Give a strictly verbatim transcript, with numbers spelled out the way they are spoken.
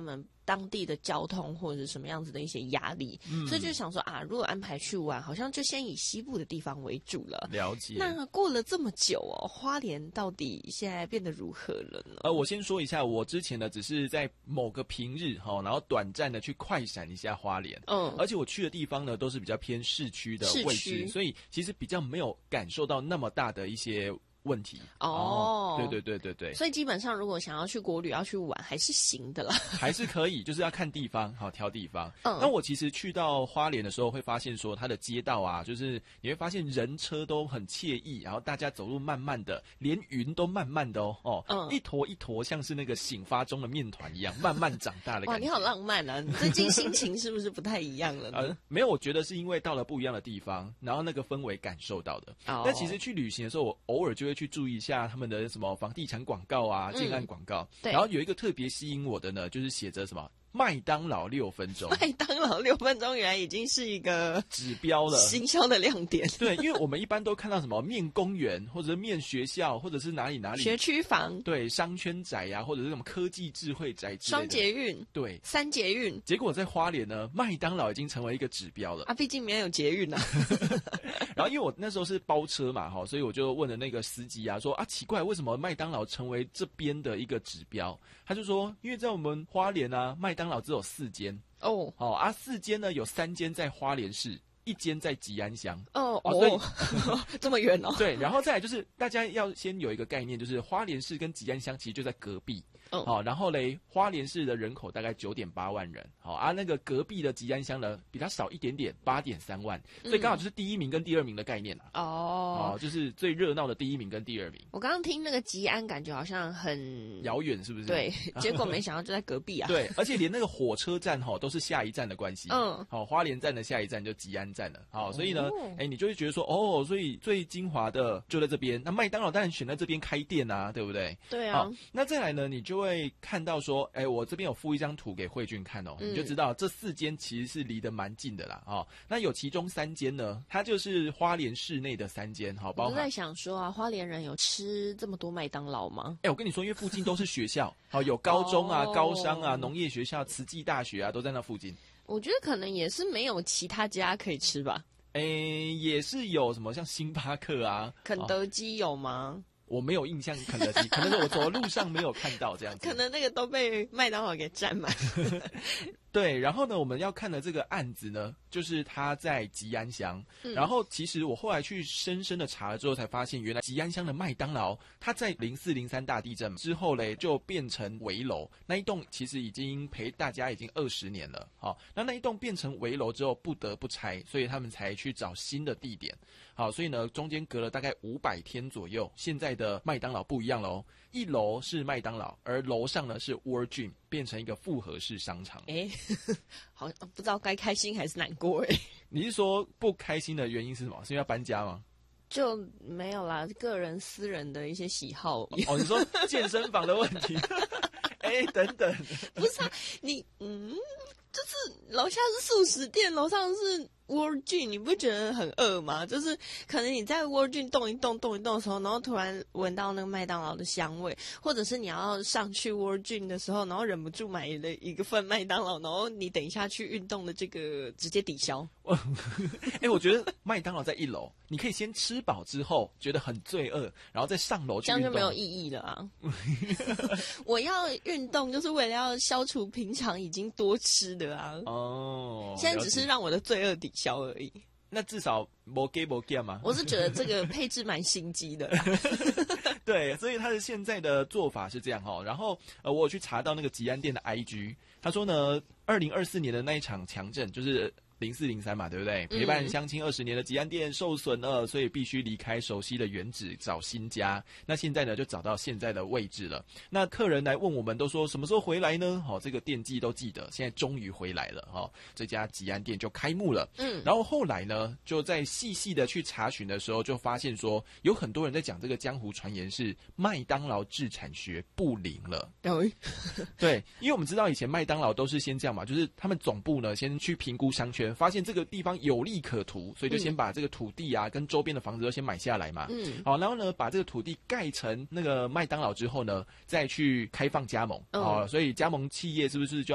们当地的交通或者是什么样子的一些压力，嗯、所以就想说啊，如果安排去玩，好像就先以西部的地方为主了。 了解。 那过了这么久哦，花莲到底现在变得如何了呢？ 呃，我先说一下，我之前呢只是在某个平日哈、哦，然后短暂的去快闪一下花莲，嗯，而且我去的地方呢都是比较偏市区的位置，所以其实比较没有感受到那么大的一些问题。 哦， 对对对对对， 所以基本上如果想要去国旅要去玩还是行的啦， 还是可以，就是要看地方，好挑地方。嗯，那我其实去到花莲的时候会发现说它的街道啊，就是你会发现人车都很惬意，然后大家走路慢慢的，连云都慢慢的哦，哦，嗯、一坨一坨像是那个醒发中的面团一样，慢慢长大的感觉。 哇，你好浪漫啊！你最近心情是不是不太一样了呢？ 呃，没有，我觉得是因为到了不一样的地方，然后那个氛围感受到的。哦，那其实去旅行的时候，我偶尔就会去注意一下他们的什么房地产广告啊、建案广告，嗯、然后有一个特别吸引我的呢，就是写着什么麦当劳六分钟， 麦当劳六分钟原来已经是一个指标了， 行销的亮点。 对，因为我们一般都看到什么面公园，或者是面学校，或者是哪里哪里学区房， 对，商圈宅呀、啊，或者是什么科技智慧宅之类的， 双捷运， 对， 三捷运。 结果在花莲呢，麦当劳已经成为一个指标了啊，毕竟没有捷运啊。 然后因为我那时候是包车嘛，哈，所以我就问了那个司机啊，说啊，奇怪，为什么麦当劳成为这边的一个指标？他就说，因为在我们花莲啊，麦当劳只有四间哦，哦啊，四间呢有三间在花莲市。一间在吉安乡哦哦，这么远哦。 对，然后再来就是大家要先有一个概念，就是花莲市跟吉安乡其实就在隔壁。好、哦哦，然后嘞，花莲市的人口大概九点八万人，好、哦、啊，那个隔壁的吉安乡呢比它少一点点，八点三万，所以刚好就是第一名跟第二名的概念啊。哦、哦，就是最热闹的第一名跟第二名。 我刚刚听那个吉安，感觉好像很遥远，是不是？ 对，结果没想到就在隔壁啊。 对，而且连那个火车站哈、哦、都是下一站的关系。嗯，好、哦，花莲站的下一站就吉安站了。好、哦，所以呢，哎、哦，你就会觉得说，哦，所以最精华的就在这边。那麦当劳当然选在这边开店啊，对不对？ 对啊。 那再来呢，你就会看到说，哎，我这边有附一张图给慧君看哦，嗯、你就知道这四间其实是离得蛮近的啦。哦，那有其中三间呢，它就是花莲市内的三间，好，包含。 我在想说啊，花莲人有吃这么多麦当劳吗？ 哎，我跟你说，因为附近都是学校，好，有高中啊、哦、高商啊、农业学校、慈济大学啊，都在那附近。 我觉得可能也是没有其他家可以吃吧。 诶，也是有什么像星巴克啊、 肯德基有吗？ 哦，我没有印象肯德基，可能是我走的路上没有看到这样子。 可能那个都被麦当劳给占满。 对，然后呢，我们要看的这个案子呢，就是他在吉安乡。嗯、然后其实我后来去深深的查了之后，才发现原来吉安乡的麦当劳，它在零四零三大地震之后嘞，就变成危楼。那一栋其实已经陪大家已经二十年了。好、哦，那那一栋变成危楼之后，不得不拆，所以他们才去找新的地点。好，所以呢，中间隔了大概五百天左右。现在的麦当劳不一样了哦，一楼是麦当劳，而楼上呢是 World Gym， 变成一个复合式商场。 哎，好，不知道该开心还是难过哎。 你是说不开心的原因是什么？是因为要搬家吗？ 就没有啦，个人私人的一些喜好。 哦，你说健身房的问题？哎，等等， 不是啊，你嗯，就是楼下是素食店，楼上是World Gym， 你不觉得很饿吗？就是可能你在 World Gym 动一动动一动的时候，然后突然闻到那个麦当劳的香味，或者是你要上去 World Gym 的时候，然后忍不住买了一个份麦当劳，然后你等一下去运动的这个直接抵消。 哎、欸，我觉得麦当劳在一楼，你可以先吃饱之后觉得很罪恶，然后再上楼去运动， 这样就没有意义了啊！我要运动就是为了要消除平常已经多吃的啊。哦，现在只是让我的罪恶抵消而已。 那至少没给没给嘛？ 我是觉得这个配置蛮心机的。 对，所以他的现在的做法是这样哈。然后呃，我有去查到那个吉安店的 I G， 他说呢，二零二四年的那一场强震就是零四零三嘛，对不对？陪伴乡亲二十年的吉安店受损了，所以必须离开熟悉的原址，找新家。那现在呢，就找到现在的位置了。那客人来问我们，都说什么时候回来呢？哦，这个店记都记得，现在终于回来了。哦，这家吉安店就开幕了。嗯，然后后来呢，就在细细的去查询的时候，就发现说，有很多人在讲这个江湖传言是麦当劳制产学不灵了。对，因为我们知道以前麦当劳都是先这样嘛，就是他们总部呢先去评估商圈。发现这个地方有利可图，所以就先把这个土地啊、嗯、跟周边的房子都先买下来嘛。嗯，好，然后呢，把这个土地盖成那个麦当劳之后呢，再去开放加盟。哦，所以加盟企业是不是就